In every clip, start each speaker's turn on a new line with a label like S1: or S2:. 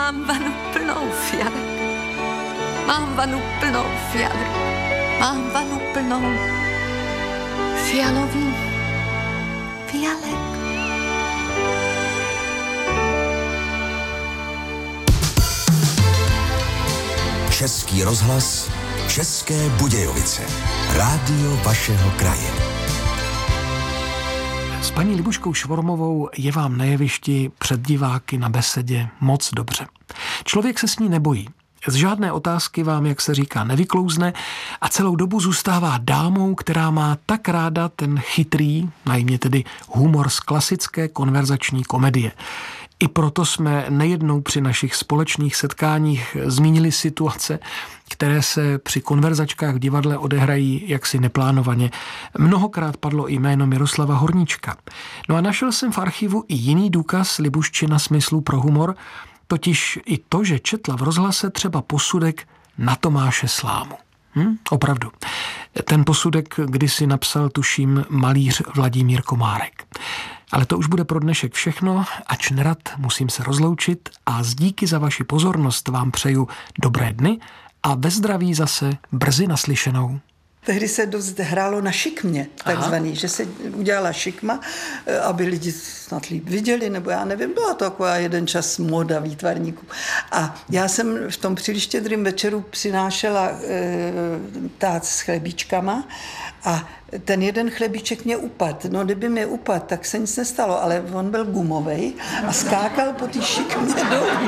S1: Mám vanu plnou fialek, mám vanu plnou fialek, mám vanu plnou fialových fialek.
S2: Český rozhlas, České Budějovice. Rádio vašeho kraje.
S3: S paní Libuškou Švormovou je vám na jevišti před diváky na besedě moc dobře. Člověk se s ní nebojí. Z žádné otázky vám, jak se říká, nevyklouzne a celou dobu zůstává dámou, která má tak ráda ten chytrý, najmě tedy humor z klasické konverzační komedie. I proto jsme nejednou při našich společných setkáních zmínili situace, které se při konverzačkách v divadle odehrají jaksi neplánovaně. Mnohokrát padlo i jméno Miroslava Horníčka. No a našel jsem v archivu i jiný důkaz Libuščina smyslu pro humor, totiž i to, že četla v rozhlase třeba posudek na Tomáše Slámu. Opravdu. Ten posudek kdysi napsal, tuším, malíř Vladimír Komárek. Ale to už bude pro dnešek všechno, ač nerad musím se rozloučit a z díky za vaši pozornost vám přeju dobré dny a ve zdraví zase brzy naslyšenou.
S4: Tehdy se dost hrálo na šikmě, takzvaný, že se udělala šikma, aby lidi snad líp viděli, nebo já nevím, byla to taková jeden čas móda výtvarníků. A já jsem v tom příliš štědrým večeru přinášela tác s chlebíčkama a ten jeden chlebíček mě upadl. No, kdyby mě upadl, tak se nic nestalo, ale on byl gumovej a skákal po té šikmě dolů.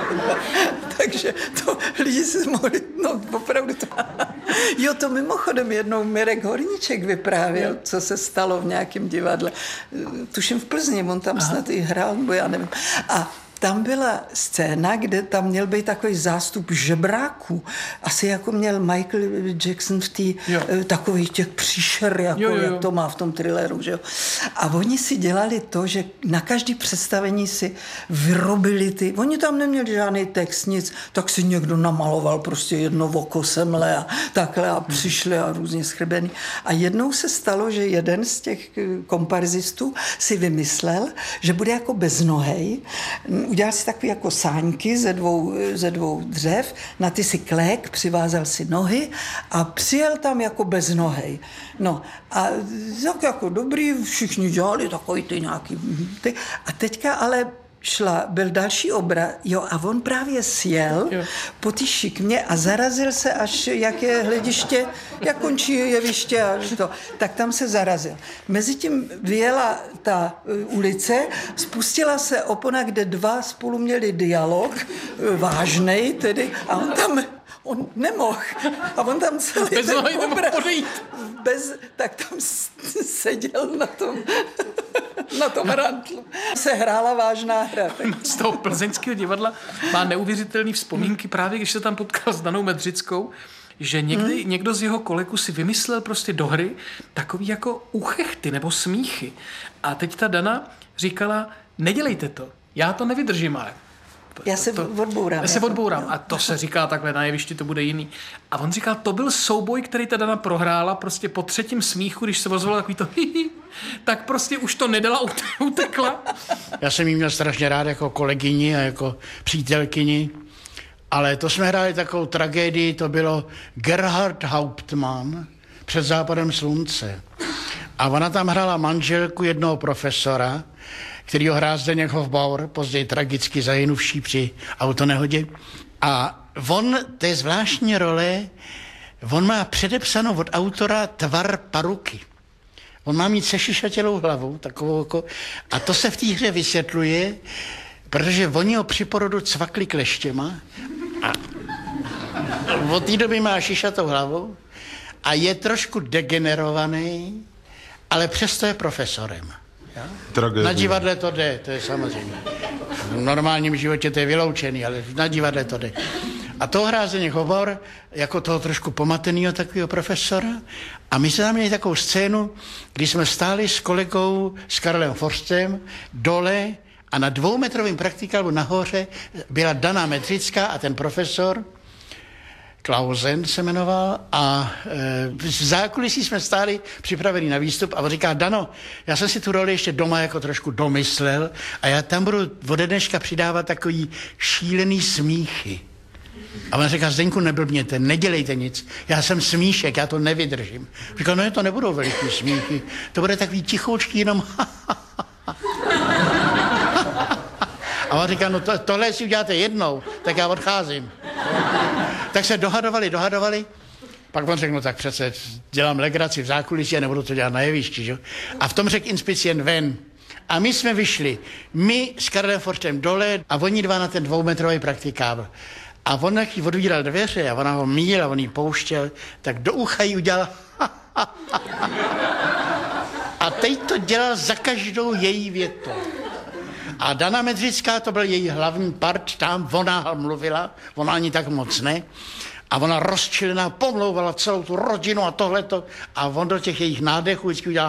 S4: Takže to lidi si mohli, no opravdu to. Jo, to mimochodem jednou Mirek Horníček vyprávěl, co se stalo v nějakém divadle. Tuším v Plzni, on tam snad i hrál, nebo já nevím. A tam byla scéna, kde tam měl být takový zástup žebráků. Asi jako měl Michael Jackson v té takových těch příšer, jako jak to má v tom thrilleru. Že jo? A oni si dělali to, že na každý představení si vyrobili ty... Oni tam neměli žádný text, nic, tak si někdo namaloval prostě jedno oko semle a takhle a přišli a různě schrbený. A jednou se stalo, že jeden z těch komparzistů si vymyslel, že bude jako beznohej. Udělal si takové jako sáňky ze dvou dřev, na ty si klék, přivázal si nohy a přijel tam jako beznohej. No a tak jako dobrý, všichni dělali takový ty nějaký... A teďka ale byl další obraz, a on právě sjel po té šikmě a zarazil se, až jak je hlediště, jak končí jeviště a to, tak tam se zarazil. Mezitím vyjela ta ulice, spustila se opona, kde dva spolu měli dialog, vážnej tedy, a on nemohl. A on tam celý ten obraz, tak tam seděl na tom rantlu. Se hrála vážná hra.
S3: Z toho plzeňského divadla má neuvěřitelné vzpomínky právě, když se tam potkal s Danou Medřickou, že někdo z jeho kolegů si vymyslel prostě do hry takový jako uchechty nebo smíchy. A teď ta Dana říkala, nedělejte to, já to nevydržím, ale
S4: já se odbourám.
S3: A to se říká takhle na jevišti, to bude jiný. A on říkal, to byl souboj, který ta Dana prohrála prostě po třetím smíchu, když se ozvalo takový to tak prostě už to nedala, utekla.
S5: Já jsem jí měl strašně rád jako kolegyni a jako přítelkyni, ale to jsme hráli takovou tragédii, to bylo Gerhard Hauptmann Před západem slunce. A ona tam hrála manželku jednoho profesora, který ho hrál Zdeněk Hofbauer, později tragicky zahynuvší při autonehodě. A to je zvláštní role, on má předepsanou od autora tvar paruky. On má mít sešišatělou hlavu, takovou jako, a to se v té hře vysvětluje, protože oni ho při porodu cvakli kleštěma a od té doby má šišatou hlavu a je trošku degenerovaný, ale přesto je profesorem. Na divadle to jde, to je samozřejmě. V normálním životě to je vyloučený, ale na divadle to jde. A toho hrál Zdeněk Hofbauer jako toho trošku pomatenýho takového profesora. A my jsme tam měli takovou scénu, kdy jsme stáli s kolegou, s Karlem Forstem, dole a na 2metrovém praktikálu nahoře byla Dana Medřická a ten profesor, Klausen se jmenoval a v zákulisí jsme stáli připraveni na výstup a on říká, Dano, já jsem si tu roli ještě doma jako trošku domyslel a já tam budu ode dneška přidávat takový šílený smíchy. A on říká, Zdeňku, neblbněte, nedělejte nic, já jsem smíšek, já to nevydržím. Říkal, no to nebudou veliký smíchy, to bude takový tichoučký jenom A on říká, no tohle si uděláte jednou, tak já odcházím. Tak se dohadovali. Pak on řekl, no tak přece dělám legraci v zákulisí a nebudu to dělat na jevišti, že? A v tom řekl inspicient ven. A my jsme vyšli, my s Karlem Forštem dole a oni dva na ten 2metrový praktikábl. A on jak jí odvíral dveře a ona ho míl a on jí pouštěl, tak do ucha jí udělal A teď to dělal za každou její větu. A Dana Medřická, to byl její hlavní part, tam ona mluvila, ona ani tak moc ne. A ona rozčilená pomlouvala celou tu rodinu a tohleto. A on do těch jejich nádechů vždycky udělal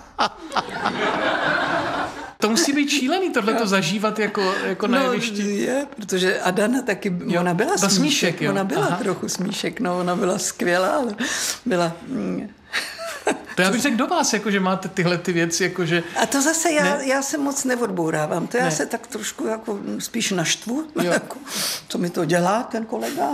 S3: To musí být šílený tohleto zažívat jako na jevišti.
S4: Je, protože Dana taky, jo, ona byla smíšek, ona byla trochu smíšek, no, ona byla skvělá, ale byla...
S3: To já bych řekl do vás, jako, že máte tyhle ty věci. Jako, že...
S4: A to zase já se moc neodbourávám. To já se tak trošku jako spíš naštvu. Jako, co mi to dělá ten kolega.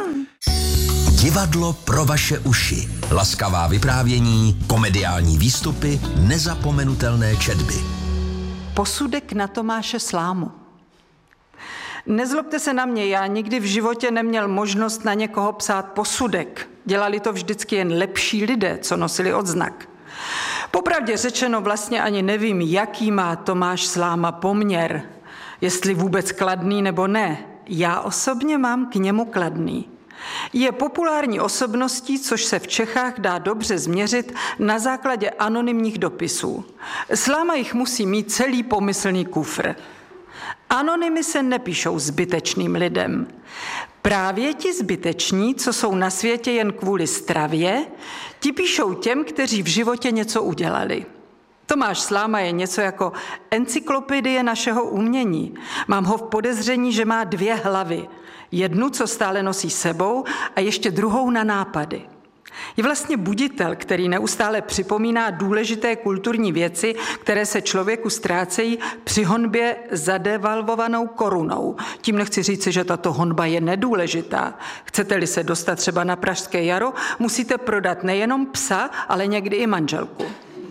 S2: Divadlo pro vaše uši. Laskavá vyprávění, komediální výstupy, nezapomenutelné četby.
S4: Posudek na Tomáše Slámu. Nezlobte se na mě, já nikdy v životě neměl možnost na někoho psát posudek. Dělali to vždycky jen lepší lidé, co nosili odznak. Popravdě řečeno vlastně ani nevím, jaký má Tomáš Sláma poměr, jestli vůbec kladný nebo ne. Já osobně mám k němu kladný. Je populární osobností, což se v Čechách dá dobře změřit na základě anonymních dopisů. Sláma jich musí mít celý pomyslný kufr. Anonymy se nepíšou zbytečným lidem. Právě ti zbyteční, co jsou na světě jen kvůli stravě, ti píšou těm, kteří v životě něco udělali. Tomáš Sláma je něco jako encyklopedie našeho umění. Mám ho v podezření, že má 2 hlavy. Jednu, co stále nosí sebou, a ještě druhou na nápady. Je vlastně buditel, který neustále připomíná důležité kulturní věci, které se člověku ztrácejí při honbě za devalvovanou korunou. Tím nechci říci, že tato honba je nedůležitá. Chcete-li se dostat třeba na Pražské jaro, musíte prodat nejenom psa, ale někdy i manželku.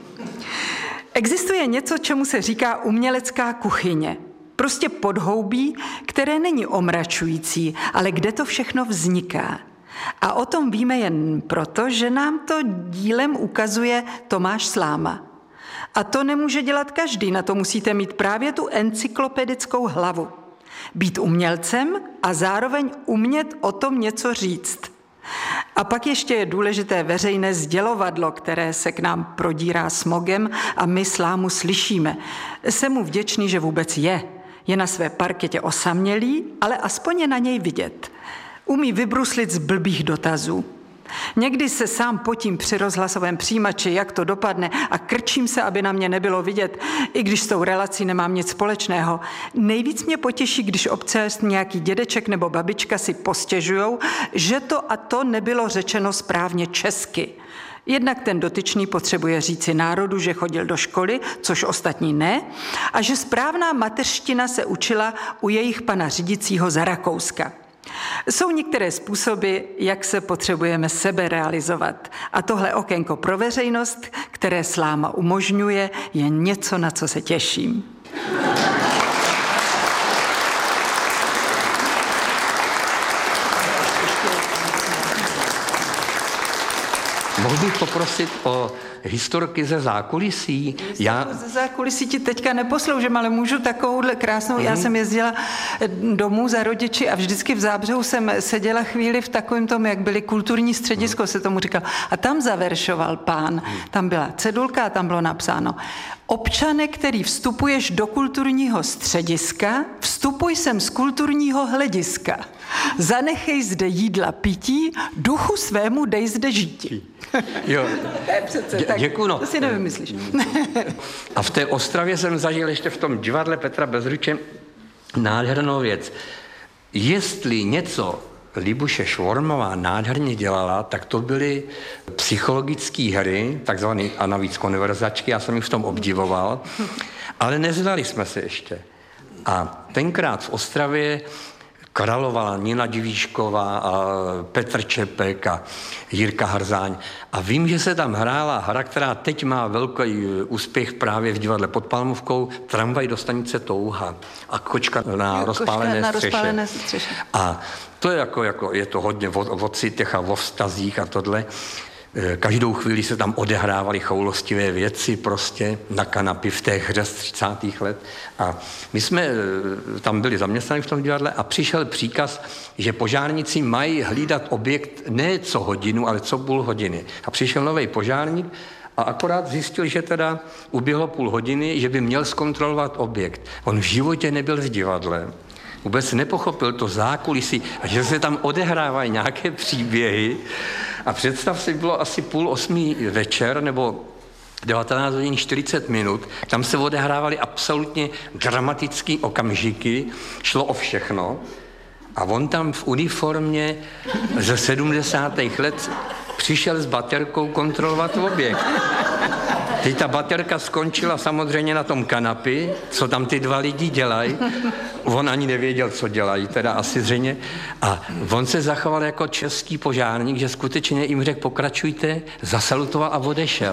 S4: Existuje něco, čemu se říká umělecká kuchyně. Prostě podhoubí, které není omračující, ale kde to všechno vzniká. A o tom víme jen proto, že nám to dílem ukazuje Tomáš Sláma. A to nemůže dělat každý, na to musíte mít právě tu encyklopedickou hlavu. Být umělcem a zároveň umět o tom něco říct. A pak ještě je důležité veřejné sdělovadlo, které se k nám prodírá smogem a my Slámu slyšíme. Jsem mu vděčný, že vůbec je. Je na své parketě osamělý, ale aspoň je na něj vidět. Umí vybruslit z blbých dotazů. Někdy se sám potím při rozhlasovém přijímači, jak to dopadne, a krčím se, aby na mě nebylo vidět, i když s tou relací nemám nic společného. Nejvíc mě potěší, když občas nějaký dědeček nebo babička si postěžujou, že to a to nebylo řečeno správně česky. Jednak ten dotyčný potřebuje říci národu, že chodil do školy, což ostatní ne, a že správná mateřština se učila u jejich pana řídícího za Rakouska. Jsou některé způsoby, jak se potřebujeme sebe realizovat. A tohle okénko pro veřejnost, které Sláma umožňuje, je něco, na co se těším.
S6: Mohl bych poprosit o historky ze zákulisí?
S4: Ze zákulisí ti teďka neposloužím, ale můžu takovouhle krásnou. Já jsem jezdila domů za rodiči a vždycky v Zábřehu jsem seděla chvíli v takovém tom, jak byly kulturní středisko, se tomu říkal. A tam zaveršoval pán. Tam byla cedulka a tam bylo napsáno: Občane, který vstupuješ do kulturního střediska, vstupuj sem z kulturního hlediska. Zanechej zde jídla pití, duchu svému dej zde žítí.
S6: Jo. Děkuju. No.
S4: To si nevymyslíš.
S6: A v té Ostravě jsem zažil ještě v tom divadle Petra Bezruče nádhernou věc. Jestli něco Libuše Švormová nádherně dělala, tak to byly psychologické hry, takzvané a navíc konverzačky, já jsem jich v tom obdivoval, ale neznali jsme se ještě. A tenkrát v Ostravě královala Nina Divíšková a Petr Čepek a Jirka Harzáň. A vím, že se tam hrála hra, která teď má velký úspěch právě v divadle pod Palmovkou, Tramvaj do stanice Touha a Kočka na rozpálené střeše. A to je je to hodně o citech a o vztazích a tohle. Každou chvíli se tam odehrávaly choulostivé věci prostě na kanapy v té hře z 30. let. A my jsme tam byli zaměstnaní v tom divadle a přišel příkaz, že požárníci mají hlídat objekt ne co hodinu, ale co půl hodiny. A přišel nový požárník a akorát zjistil, že teda uběhlo půl hodiny, že by měl zkontrolovat objekt. On v životě nebyl v divadle. Vůbec nepochopil to zákulisí a že se tam odehrávají nějaké příběhy. A představ si, bylo asi 7:30 večer nebo 19 hodin 40 minut. Tam se odehrávaly absolutně dramatické okamžiky. Šlo o všechno. A on tam v uniformě ze 70. let přišel s baterkou kontrolovat objekt. Teď ta baterka skončila samozřejmě na tom kanapi, co tam ty dva lidi dělají. On ani nevěděl, co dělají, teda asi zřejmě. A on se zachoval jako český požárník, že skutečně jim řekl, pokračujte, zasalutoval a odešel.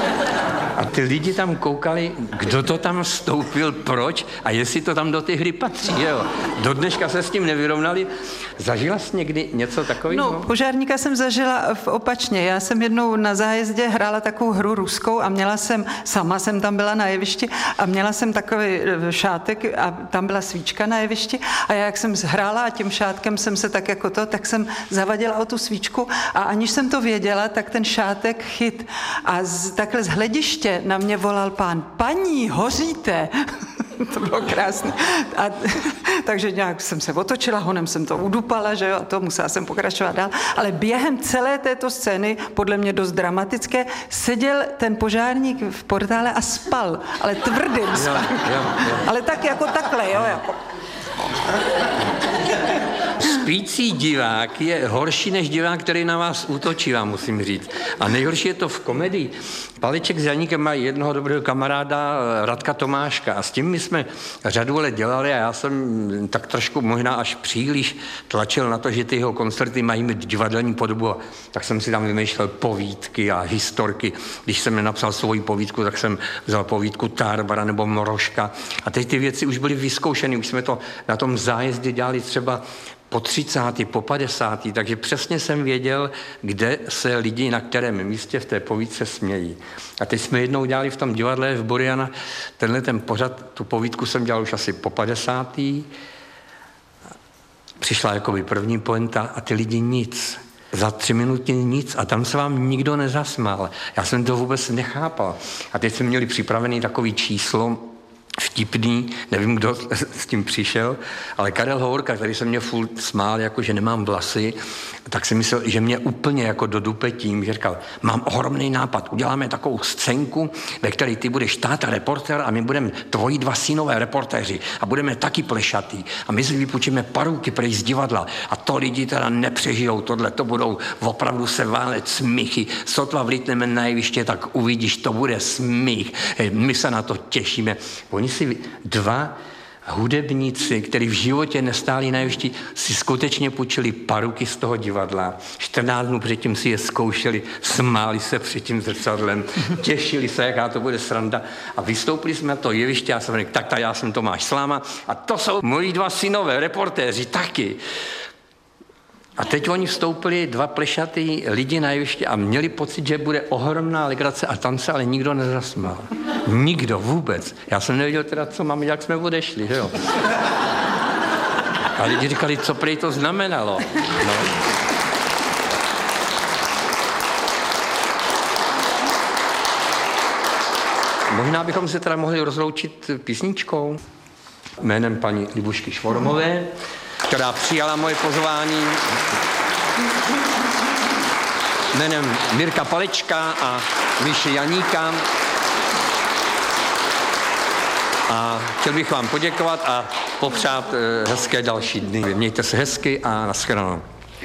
S6: A ty lidi tam koukali, kdo to tam vstoupil, proč a jestli to tam do té hry patří. Jo. Do dneška se s tím nevyrovnali. Zažila jsi někdy něco takového?
S4: No, požárníka jsem zažila opačně. Já jsem jednou na zájezdě hrála takovou hru ruskou a sama jsem tam byla na jevišti a měla jsem takový šátek a tam byla svíčka na jevišti a já, jak jsem hrála a tím šátkem jsem se tak jsem zavadila o tu svíčku a aniž jsem to věděla, tak ten šátek chyt a takhle z hlediště na mě volal pán, paní, hoříte. To bylo krásné. Takže nějak jsem se otočila, honem jsem to udupala, že jo, a to musela jsem pokračovat dál. Ale během celé této scény, podle mě dost dramatické, seděl ten požárník v portále a spal. Ale tvrdým spánkem. Ale tak jako takhle, jo, jako.
S6: Spící divák je horší než divák, který na vás útočí, vám musím říct. A nejhorší je to v komedii. Paliček s Janíkem mají jednoho dobrého kamaráda Radka Tomáška a s tím my jsme řadu let dělali a já jsem tak trošku možná až příliš tlačil na to, že ty jeho koncerty mají mít divadelní podobu. Tak jsem si tam vymýšlel povídky a historky. Když jsem nenapsal svoji povídku, tak jsem vzal povídku Tarbara nebo Moroška. A teď ty věci už byly vyzkoušeny, už jsme to na tom zájezdě dělali třeba po 30., po 50., takže přesně jsem věděl, kde se lidi na kterém místě v té povídce smějí. A teď jsme jednou dělali v tom divadle v Boriana, ten pořad, tu povídku jsem dělal už asi po 50. Přišla jakoby první pointa a ty lidi nic. Za 3 minuty nic a tam se vám nikdo nezasmál. Já jsem to vůbec nechápal. A teď jsme měli připravený takový číslo, vtipný, nevím, kdo s tím přišel, ale Karel Hovorka, který se mě furt smál, jako že nemám vlasy, tak si myslel, že mě úplně jako do dupe tím, že říkal, mám ohromný nápad, uděláme takovou scénku, ve které ty budeš táta reportér a my budeme tvoji 2 synové reportéři a budeme taky plešatý a my si vypůjčíme paruky prej z divadla a to lidi teda nepřežijou tohle, to budou opravdu se válet smíchy, sotva vlítneme na jeviště, tak uvidíš, to bude smích, my se na to těšíme. Oni si 2 hudebníci, kteří v životě nestáli na jevišti, si skutečně půjčili paruky z toho divadla. 14 dnů předtím si je zkoušeli, smáli se před tím zrcadlem, těšili se, jaká to bude sranda. A vystoupili jsme na to jeviště a jsem řekl, tak já jsem Tomáš Sláma a to jsou moji 2 synové reportéři taky. A teď oni vstoupili 2 plešatý lidi na jeviště a měli pocit, že bude ohromná legrace a tam se ale nikdo nezasmál. Nikdo vůbec. Já jsem nevěděl teda, co máme, jak jsme odešli, že jo. A lidi říkali, co prej to znamenalo. No. Možná bychom se teda mohli rozloučit písničkou jménem paní Libušky Švormové, která přijala moje pozvání, jménem Mirka Palička a Míši Janíka. A chtěl bych vám poděkovat a popřát hezké další dny. Mějte se hezky a nashledanou.